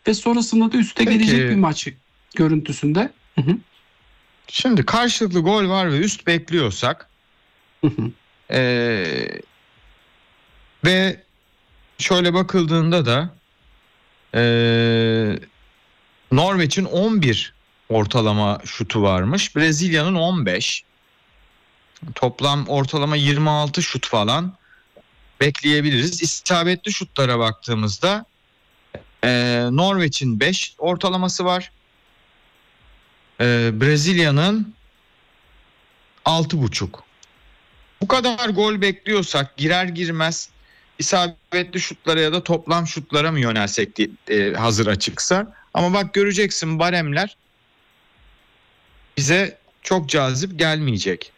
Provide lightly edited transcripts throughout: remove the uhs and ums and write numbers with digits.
ve sonrasında da üste Peki, gelecek bir maç görüntüsünde. Hı. şimdi karşılıklı gol var ve üst bekliyorsak Hı. ve şöyle bakıldığında da Norveç'in 11 ortalama şutu varmış. Brezilya'nın 15. Toplam ortalama 26 şut falan bekleyebiliriz. İsabetli şutlara baktığımızda Norveç'in 5 ortalaması var. Brezilya'nın 6,5. Bu kadar gol bekliyorsak girer girmez isabetli şutlara ya da toplam şutlara mı yönelsek hazır açıksa. Ama bak göreceksin baremler bize çok cazip gelmeyecek.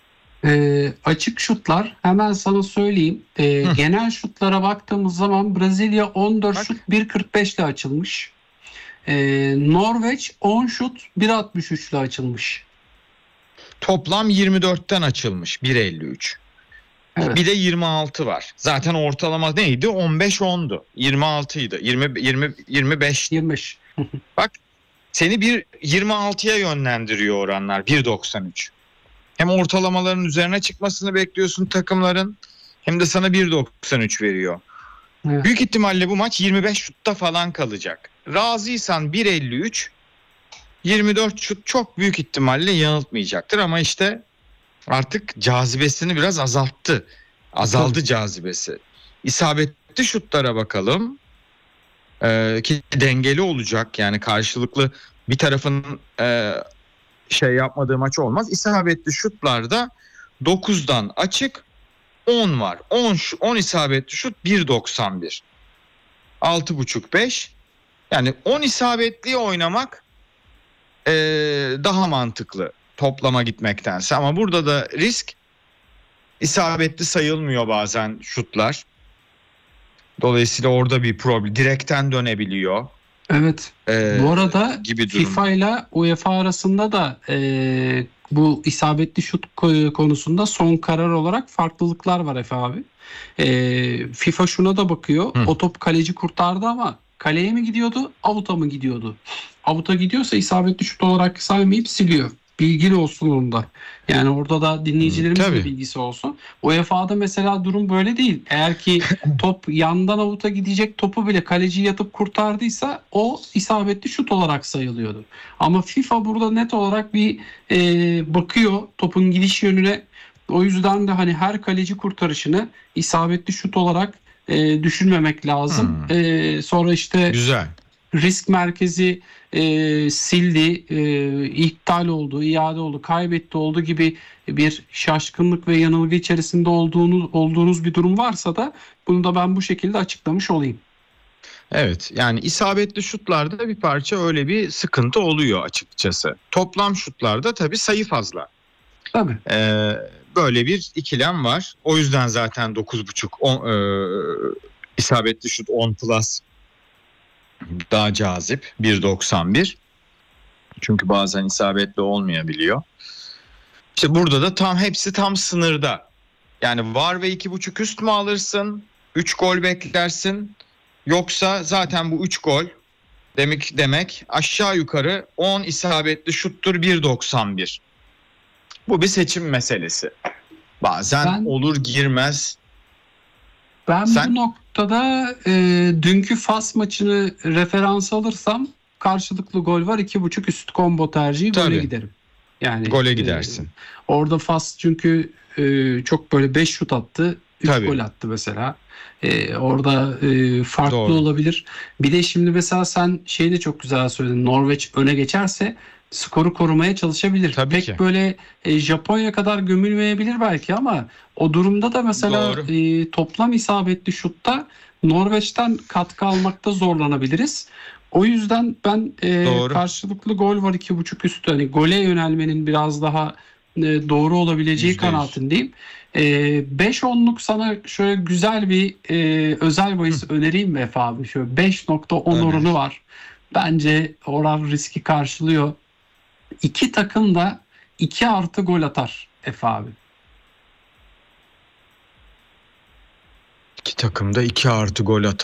Açık şutlar hemen sana söyleyeyim. Genel şutlara baktığımız zaman Brezilya 14 şut 1.45 ile açılmış. Norveç 10 şut 1.63 ile açılmış. Toplam 24'ten açılmış 1.53. Evet. Bir de 26 var. Zaten ortalama neydi? 15-10'du. 26'ydı. 25. Bak seni 26'ya yönlendiriyor oranlar. 1.93. Hem ortalamaların üzerine çıkmasını bekliyorsun takımların, hem de sana 1.93 veriyor. Evet. Büyük ihtimalle bu maç 25 şutta falan kalacak. Razıysan 1.53, 24 şut çok büyük ihtimalle yanıltmayacaktır ama işte artık cazibesini biraz azalttı. Azaldı Tabii. cazibesi. İsabetli şutlara bakalım. Ki dengeli olacak, yani karşılıklı bir tarafın şey yapmadığı maç olmaz. İsabetli şutlarda 9'dan açık 10 var. 10 isabetli şut 1.91. 6.5 5. Yani 10 isabetli oynamak daha mantıklı toplama gitmektense, ama burada da risk, isabetli sayılmıyor bazen şutlar. Dolayısıyla orada bir problem. Direkten dönebiliyor. Evet. Bu arada gibi durum. FIFA ile UEFA arasında da bu isabetli şut konusunda son karar olarak farklılıklar var Efe abi. FIFA şuna da bakıyor. O top kaleci kurtardı ama kaleye mi gidiyordu, avuta mı gidiyordu? Avuta gidiyorsa isabetli şut olarak saymayıp siliyor. Bilgili olsun onda. Yani orada da dinleyicilerimizin de bilgisi olsun. UEFA'da mesela durum böyle değil. Eğer ki top yandan avuta gidecek topu bile kaleci yatıp kurtardıysa o isabetli şut olarak sayılıyordu. Ama FIFA burada net olarak bir bakıyor topun gidiş yönüne. O yüzden de hani her kaleci kurtarışını isabetli şut olarak düşünmemek lazım. Sonra işte Güzel. risk merkezi sildi, iptal oldu, iade oldu, kaybetti oldu gibi bir şaşkınlık ve yanılgı içerisinde olduğunuz bir durum varsa da bunu da ben bu şekilde açıklamış olayım. Evet, yani isabetli şutlarda bir parça öyle bir sıkıntı oluyor açıkçası. Toplam şutlarda tabii sayı fazla. Tabii. Böyle bir ikilem var. O yüzden zaten 9.5 isabetli şut 10 plus daha cazip 1.91. Çünkü bazen isabetli olmayabiliyor. İşte burada da hepsi tam sınırda. Yani var ve 2.5 üst mü alırsın? 3 gol beklersin. Yoksa zaten bu 3 gol demek aşağı yukarı 10 isabetli şuttur 1.91. Bu bir seçim meselesi. Bazen olur girmez. Bu noktada dünkü Fas maçını referans alırsam karşılıklı gol var 2.5 üst combo tercihi gole giderim. Yani gole gidersin. Orada Fas çünkü çok böyle 5 şut attı. 3 gol attı mesela. Orada farklı olabilir. Bir de şimdi mesela sen şeyi de çok güzel söyledin. Norveç öne geçerse skoru korumaya çalışabilir. Pek böyle Japonya kadar gömülmeyebilir belki ama o durumda da mesela toplam isabetli şutta Norveç'ten katkı almakta zorlanabiliriz. O yüzden ben karşılıklı gol var 2.5 üstü. Hani gole yönelmenin biraz daha doğru olabileceği kanaatindeyim. 5-10'luk sana şöyle güzel bir özel bahis önereyim mi Efe abi? Şöyle 5.10 oranı var. Bence oran riski karşılıyor. İki takım da 2 artı gol atar Efe abi. İki takım da 2 artı gol atar.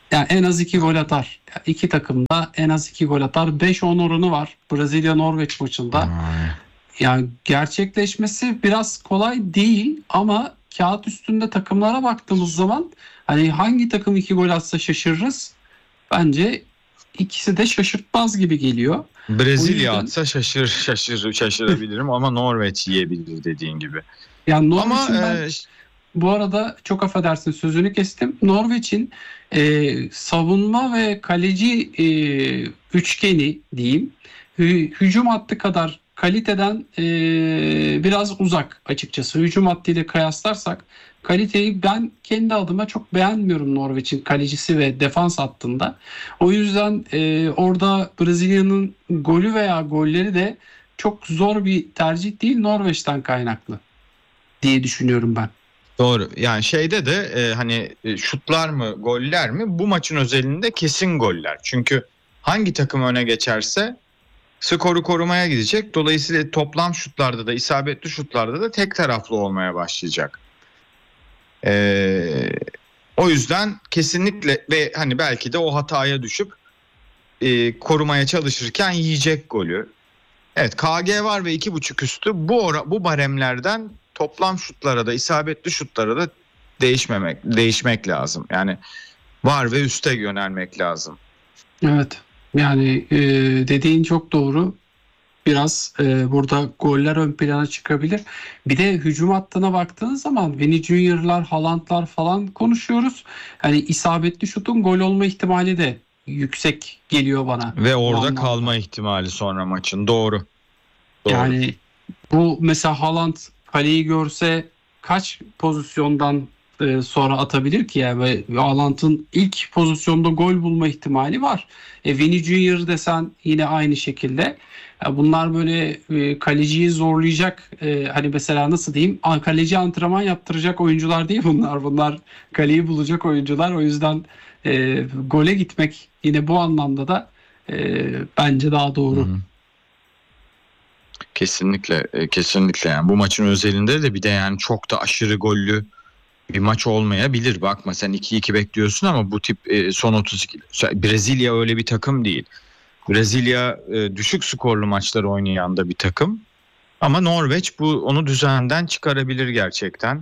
Yani en az 2 gol atar. Yani iki takım da en az 2 gol atar. 5-10 oranı var Brezilya-Norveç maçında. Ay. Yani gerçekleşmesi biraz kolay değil ama kağıt üstünde takımlara baktığımız zaman hani hangi takım 2 gol atsa şaşırırız. Bence ikisi de şaşırtmaz gibi geliyor. O Brezilya yüzden atsa şaşırabilirim ama Norveç yiyebilir dediğin gibi. yani Ama Norveç'in ben bu arada çok affedersin sözünü kestim. Norveç'in savunma ve kaleci üçgeni diyeyim hücum hattı kadar kaliteden biraz uzak açıkçası. Hücum hattıyla kıyaslarsak kaliteyi ben kendi adıma çok beğenmiyorum Norveç'in kalecisi ve defans hattında. O yüzden orada Brezilya'nın golü veya golleri de çok zor bir tercih değil Norveç'ten kaynaklı diye düşünüyorum ben. doğru. Yani şeyde de hani şutlar mı, goller mi? Bu maçın özelinde kesin goller. Çünkü hangi takım öne geçerse skoru korumaya gidecek. Dolayısıyla toplam şutlarda da, isabetli şutlarda da tek taraflı olmaya başlayacak. O yüzden kesinlikle ve hani belki de o hataya düşüp korumaya çalışırken yiyecek golü. Evet, KG var ve 2.5 üstü bu baremlerden toplam şutlara da isabetli şutlara da değişmek lazım. Yani var ve üste yönelmek lazım. Evet. Yani dediğin çok doğru. Biraz burada goller ön plana çıkabilir. Bir de hücum hattına baktığın zaman Vini Junior'lar, Haaland'lar falan konuşuyoruz. Hani isabetli şutun gol olma ihtimali de yüksek geliyor bana Ve bu orada anlamda. kalma ihtimali sonra maçın. Doğru. Doğru. Yani bu mesela Haaland kaleyi görse kaç pozisyondan sonra atabilir ki yani ve Haaland'ın ilk pozisyonda gol bulma ihtimali var. Vini Junior desen yine aynı şekilde. Ya bunlar böyle kaleciyi zorlayacak hani mesela nasıl diyeyim kaleci antrenman yaptıracak oyuncular değil bunlar. Bunlar kaleyi bulacak oyuncular. O yüzden gole gitmek yine bu anlamda da bence daha doğru. Hı-hı. Kesinlikle yani bu maçın özelinde de bir de yani çok da aşırı gollü bir maç olmayabilir. Bakma sen 2-2 bekliyorsun ama bu tip son 32 Brezilya öyle bir takım değil. Brezilya düşük skorlu maçlar oynayan da bir takım. Ama Norveç onu düzenden çıkarabilir gerçekten.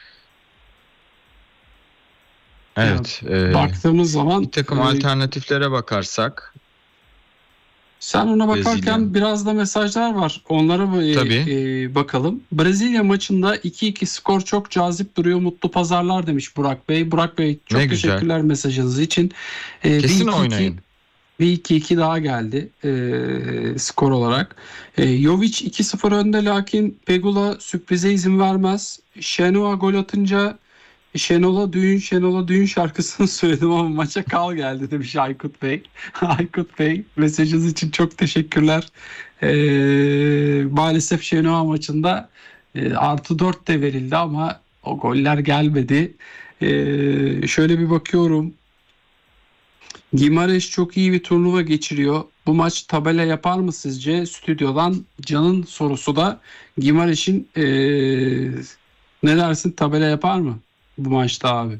Evet. Baktığımız zaman Bir takım alternatiflere bakarsak. Sen ona bakarken Brezilya. biraz da mesajlar var. Onlara bakalım. Brezilya maçında 2-2 skor çok cazip duruyor. Mutlu pazarlar demiş Burak Bey. Burak Bey çok Ne güzel. teşekkürler mesajınız için. Kesin oynayın. Bir 2-2 daha geldi skor olarak. Jovic 2-0 önde lakin Pegula sürprize izin vermez. Şenua gol atınca Şenol'a düğün şarkısını söyledim ama maça kal geldi demiş Aykut Bey. Aykut Bey mesajınız için çok teşekkürler. Maalesef Şenol maçında +4 de verildi ama o goller gelmedi. Şöyle bir bakıyorum. Gimareş çok iyi bir turnuva geçiriyor. Bu maç tabela yapar mı sizce? Stüdyodan Can'ın sorusu da Gimareş'in ne dersin tabela yapar mı bu maçta abi?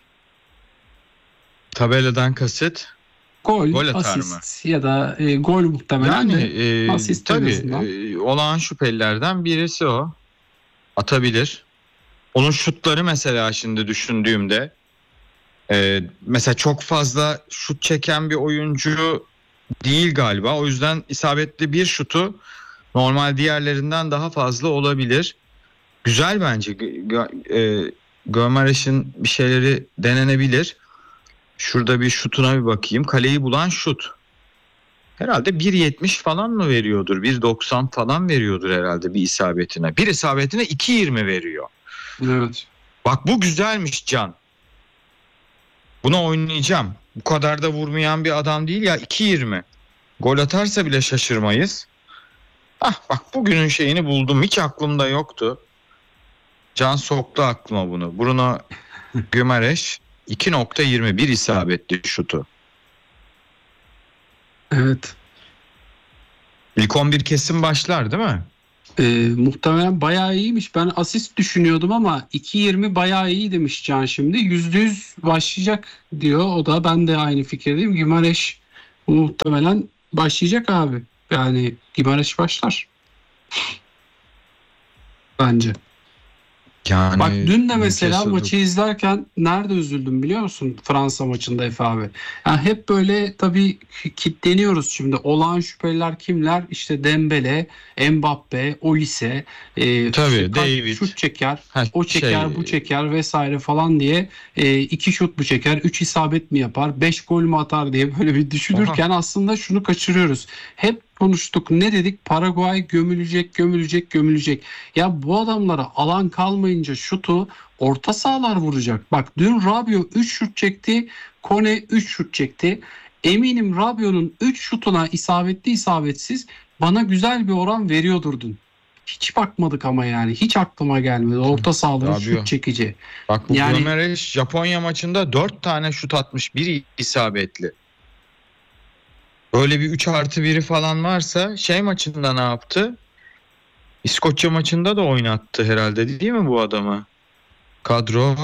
Tabeladan kasıt gol atar asist ya da gol muhtemelen de asist en tabii azından. olağan şüphelilerden birisi o. Atabilir. Onun şutları mesela şimdi düşündüğümde mesela çok fazla şut çeken bir oyuncu değil galiba. O yüzden isabetli bir şutu normal diğerlerinden daha fazla olabilir. Güzel bence. Gömereş'in bir şeyleri denenebilir. Şurada bir şutuna bir bakayım. Kaleyi bulan şut. Herhalde 1.70 falan mı veriyordur? 1.90 falan veriyordur herhalde bir isabetine. Bir isabetine 2.20 veriyor. Evet. Bak bu güzelmiş Can. Buna oynayacağım. Bu kadar da vurmayan bir adam değil ya, 2.20. Gol atarsa bile şaşırmayız. Ah bak bugünün şeyini buldum. Hiç aklımda yoktu. Can soktu aklıma bunu. Bruno Guimaraes 2.21 isabetli şutu. Evet. İlk 11 kesin başlar değil mi? Muhtemelen bayağı iyiymiş. Ben asist düşünüyordum ama 2.20 bayağı iyi demiş Can şimdi. %100 başlayacak diyor. O da, ben de aynı fikirdeyim. Gimareş muhtemelen başlayacak abi. Yani Gimareş başlar bence. Yani Bak dün de mesela Newcastle maçı izlerken nerede üzüldüm biliyor musun? Fransa maçında Efe abi. Yani hep böyle tabii kitleniyoruz şimdi. Olağan şüpheliler kimler? İşte Dembele, Mbappe, Olise, işte tabii David, şut çeker, ha, o çeker, bu çeker vesaire falan diye 2 şut mu çeker, 3 isabet mi yapar, 5 gol mü atar diye böyle bir oha, düşünürken aslında şunu kaçırıyoruz. Hep konuştuk. Ne dedik? Paraguay gömülecek, gömülecek, gömülecek. Ya bu adamlara alan kalmayınca şutu orta sahalar vuracak. Bak dün Rabiot 3 şut çekti. Kone 3 şut çekti. Eminim Rabiot'un 3 şutuna isabetli isabetsiz bana güzel bir oran veriyordur dün. Hiç bakmadık ama yani. Hiç aklıma gelmedi. Orta sahaların şut Rabiot. çekici. Bak bu Yani Gömereş Japonya maçında 4 tane şut atmış, biri isabetli. Böyle bir 3+1'i falan varsa şey maçında ne yaptı? İskoçya maçında da oynattı herhalde değil mi bu adamı? Kadro,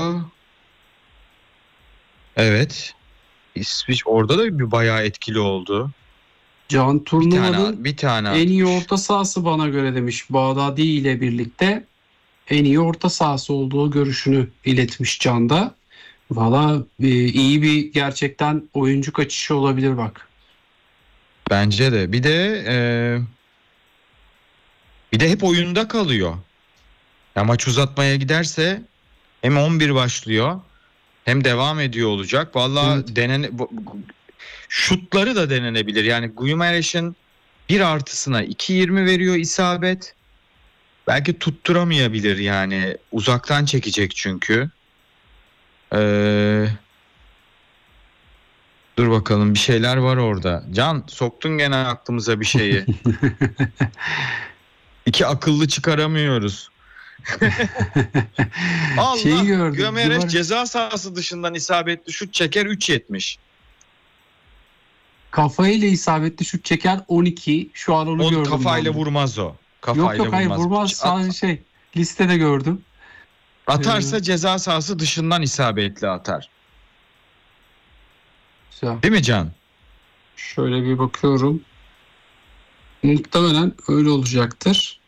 evet. İsviç orada da bir bayağı etkili oldu. Can turnuvanın Bir tane en iyi atmış. orta sahası bana göre demiş. Bağdadi ile birlikte en iyi orta sahası olduğu görüşünü iletmiş Can'da. Valla iyi bir gerçekten oyuncu kaçışı olabilir bak. Bence de. Bir de hep oyunda kalıyor. Ya maç uzatmaya giderse hem 11 başlıyor hem devam ediyor olacak. Evet. Vallahi şutları da denenebilir. Yani Guimarães'in bir artısına 2.20 veriyor isabet. Belki tutturamayabilir yani. Uzaktan çekecek çünkü. Ee, dur bakalım, bir şeyler var orada. Can, soktun gene aklımıza bir şeyi. İki akıllı çıkaramıyoruz. Şeyi Allah, gördüm. Gömereş ceza sahası dışından isabetli şut çeker 3.70. Kafayla isabetli şut çeker 12. Şu an onu O gördüm kafayla ben de. vurmaz o. Yok Kafayla yok, hayır vurmaz. vurmaz, sadece listede gördüm. Ee, Atarsa ceza sahası dışından isabetli atar. güzel. Değil mi Can? Şöyle bir bakıyorum. Muhtemelen öyle olacaktır.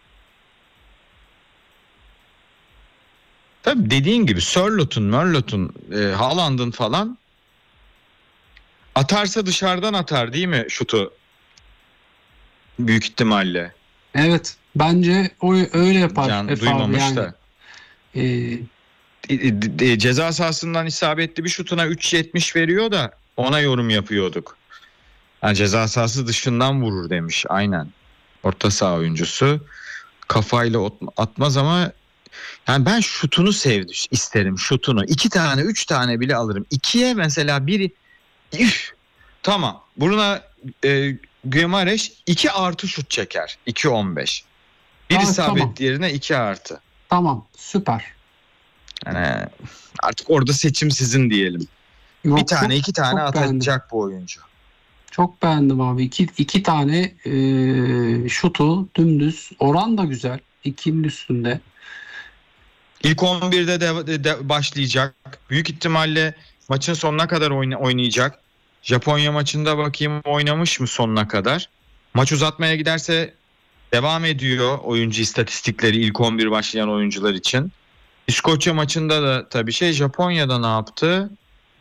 Tabii dediğin gibi Sörlot'un, Haaland'ın falan atarsa dışarıdan atar değil mi şutu? Büyük ihtimalle. Evet. Bence o öyle yapar Can Efe abi duymamış yani. da. Ee, Ceza sahasından isabetli bir şutuna 3.70 veriyor da ona yorum yapıyorduk. Yani ceza sahası dışından vurur demiş. Aynen. Orta saha oyuncusu. Kafayla atmaz ama yani ben şutunu isterim şutunu. 2 tane 3 tane bile alırım. 2'ye mesela biri üf, tamam. Buna Guimarães 2 artı şut çeker. 2.15. Bir tamam. isabet yerine 2 artı. Tamam. Süper. Yani artık orada seçim sizin diyelim. Yok, Bir tane çok 2 tane çok beğendim. atacak bu oyuncu. Çok beğendim abi. İki tane şutu dümdüz. Oran da güzel. 2'nin üstünde. İlk 11'de de başlayacak. Büyük ihtimalle maçın sonuna kadar oynayacak. Japonya maçında bakayım oynamış mı sonuna kadar. Maç uzatmaya giderse devam ediyor oyuncu istatistikleri ilk 11 başlayan oyuncular için. İskoçya maçında da tabii Japonya'da ne yaptı?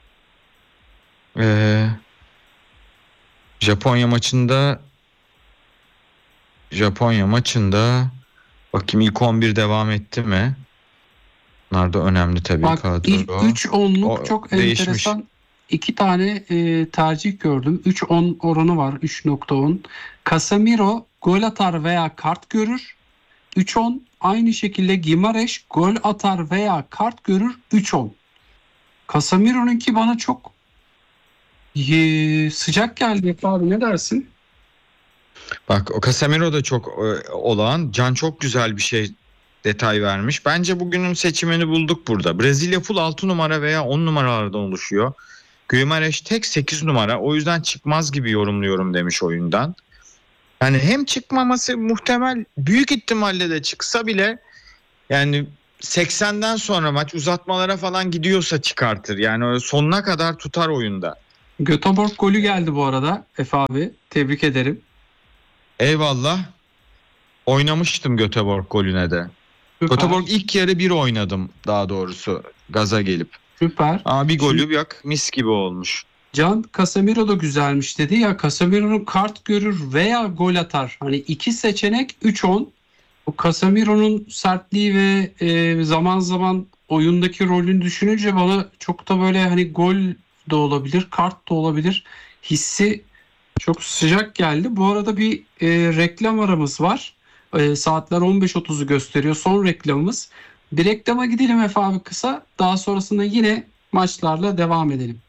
Ee, Japonya maçında bakayım ilk 11 devam etti mi? Bunlar da önemli tabii Bak ilk kadro. 3-10'luk çok Değişmiş. enteresan. 2 tane tercih gördüm. 3-10 oranı var. 3.10. Casemiro gol atar veya kart görür. 3-10. Aynı şekilde Gimareş gol atar veya kart görür. 3-10. Casemiro'nunki bana çok sıcak geldi. Abi ne dersin? Bak o Casemiro da çok olağan. Can çok güzel bir detay vermiş. Bence bugünün seçimini bulduk burada. Brezilya full 6 numara veya 10 numaralardan oluşuyor. Guimarães tek 8 numara. O yüzden çıkmaz gibi yorumluyorum demiş oyundan. Yani hem çıkmaması muhtemel, büyük ihtimalle de çıksa bile yani 80'den sonra maç uzatmalara falan gidiyorsa çıkartır. Yani öyle sonuna kadar tutar oyunda. Göteborg golü geldi bu arada Efe abi. Tebrik ederim. Eyvallah. Oynamıştım Göteborg golüne de. Süper. Göteborg ilk yarı bir oynadım daha doğrusu gaza gelip. Süper. Ama bir golü Şimdi bak mis gibi olmuş. Can Casemiro da güzelmiş dedi ya, Casemiro'nun kart görür veya gol atar. Hani iki seçenek 3-10. Bu Casemiro'nun sertliği ve zaman zaman oyundaki rolünü düşününce bana çok da böyle hani gol de olabilir, kart da olabilir hissi çok sıcak geldi. Bu arada bir reklam aramız var. Saatler 15.30'u gösteriyor. Son reklamımız. Bir reklama gidelim Efe abi kısa. Daha sonrasında yine maçlarla devam edelim.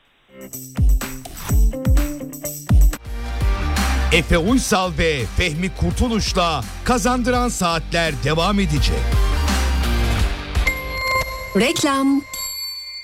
Efe Uysal ve Fehmi Kurtuluş'la Kazandıran Saatler devam edecek. Reklam.